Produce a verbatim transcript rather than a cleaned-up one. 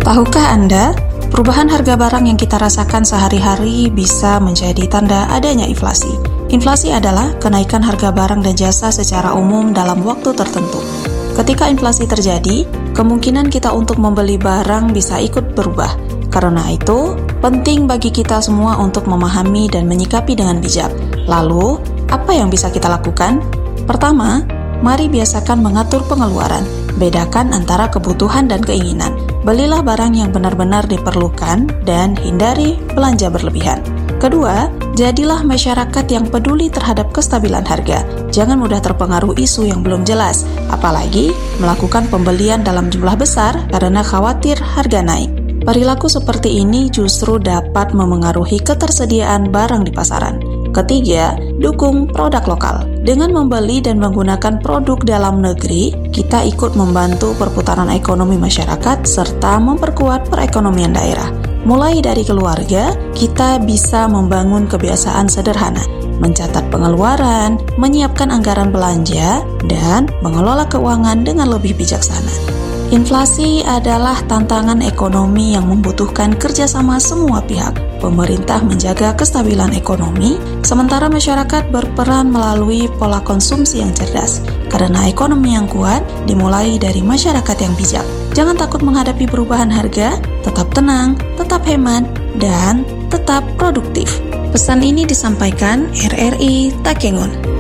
Tahukah Anda, perubahan harga barang yang kita rasakan sehari-hari bisa menjadi tanda adanya inflasi. Inflasi adalah kenaikan harga barang dan jasa secara umum dalam waktu tertentu. Ketika inflasi terjadi, kemungkinan kita untuk membeli barang bisa ikut berubah. Karena itu, penting bagi kita semua untuk memahami dan menyikapi dengan bijak. Lalu, apa yang bisa kita lakukan? Pertama, mari biasakan mengatur pengeluaran. Bedakan antara kebutuhan dan keinginan. Belilah barang yang benar-benar diperlukan dan hindari belanja berlebihan. Kedua, jadilah masyarakat yang peduli terhadap kestabilan harga. Jangan mudah terpengaruh isu yang belum jelas, apalagi melakukan pembelian dalam jumlah besar karena khawatir harga naik. Perilaku seperti ini justru dapat memengaruhi ketersediaan barang di pasaran. Ketiga, dukung produk lokal. Dengan membeli dan menggunakan produk dalam negeri, kita ikut membantu perputaran ekonomi masyarakat serta memperkuat perekonomian daerah. Mulai dari keluarga, kita bisa membangun kebiasaan sederhana, mencatat pengeluaran, menyiapkan anggaran belanja, dan mengelola keuangan dengan lebih bijaksana. Inflasi adalah tantangan ekonomi yang membutuhkan kerjasama semua pihak. Pemerintah menjaga kestabilan ekonomi, sementara masyarakat berperan melalui pola konsumsi yang cerdas. Karena ekonomi yang kuat dimulai dari masyarakat yang bijak. Jangan takut menghadapi perubahan harga, tetap tenang, tetap hemat, dan tetap produktif. Pesan ini disampaikan R R I Takengon.